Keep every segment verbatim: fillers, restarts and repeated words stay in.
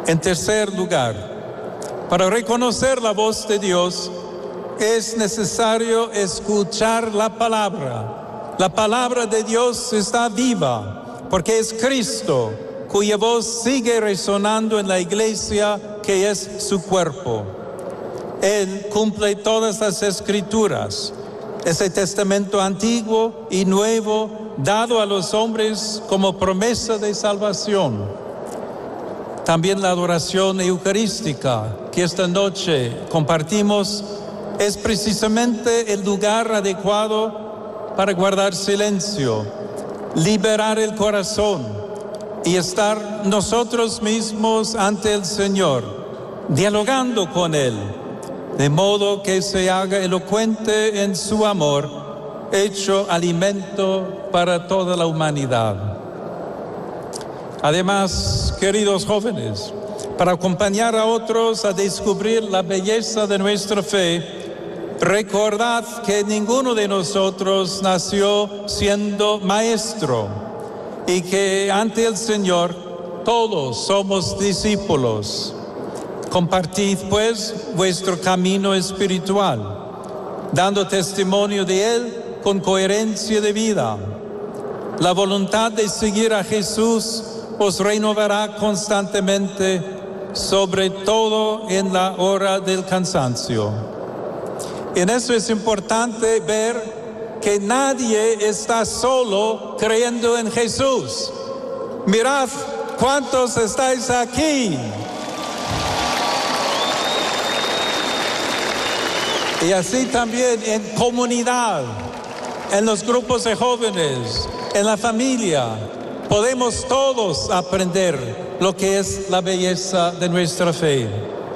En tercer lugar, para reconocer la voz de Dios, es necesario escuchar la palabra. La palabra de Dios está viva, porque es Cristo, cuya voz sigue resonando en la iglesia, que es su cuerpo. Él cumple todas las escrituras, ese testamento antiguo y nuevo, dado a los hombres como promesa de salvación. También la adoración eucarística que esta noche compartimos es precisamente el lugar adecuado para guardar silencio, liberar el corazón y estar nosotros mismos ante el Señor, dialogando con Él, de modo que se haga elocuente en su amor, hecho alimento para toda la humanidad. Además, queridos jóvenes, para acompañar a otros a descubrir la belleza de nuestra fe, recordad que ninguno de nosotros nació siendo maestro y que ante el Señor todos somos discípulos. Compartid pues vuestro camino espiritual, dando testimonio de Él con coherencia de vida. La voluntad de seguir a Jesús os renovará constantemente, sobre todo en la hora del cansancio. En eso es importante ver que nadie está solo creyendo en Jesús. Mirad cuántos estáis aquí. Y así también en comunidad, en los grupos de jóvenes, en la familia, podemos todos aprender lo que es la belleza de nuestra fe.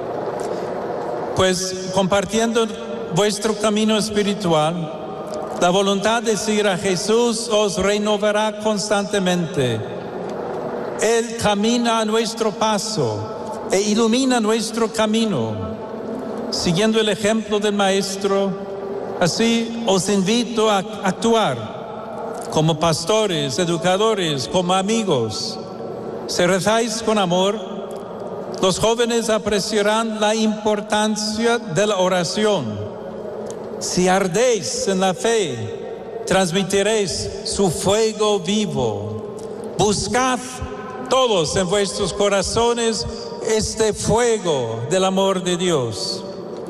Pues compartiendo vuestro camino espiritual, la voluntad de seguir a Jesús os renovará constantemente. Él camina a nuestro paso e ilumina nuestro camino. Siguiendo el ejemplo del Maestro, así os invito a actuar como pastores, educadores, como amigos. Si rezáis con amor, los jóvenes apreciarán la importancia de la oración. Si ardéis en la fe, transmitiréis su fuego vivo. Buscad todos en vuestros corazones este fuego del amor de Dios.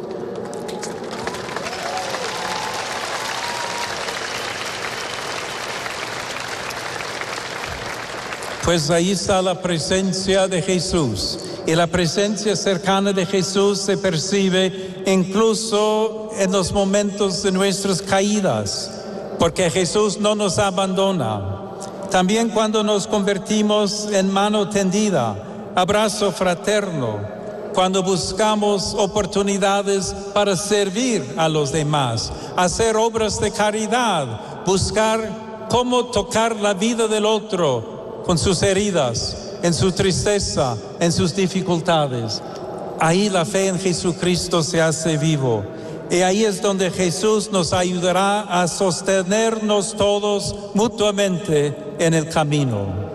Pues ahí está la presencia de Jesús. Y la presencia cercana de Jesús se percibe incluso en los momentos de nuestras caídas, porque Jesús no nos abandona. También cuando nos convertimos en mano tendida, abrazo fraterno, cuando buscamos oportunidades para servir a los demás, hacer obras de caridad, buscar cómo tocar la vida del otro, con sus heridas, en su tristeza, en sus dificultades. Ahí la fe en Jesucristo se hace vivo. Y ahí es donde Jesús nos ayudará a sostenernos todos mutuamente en el camino.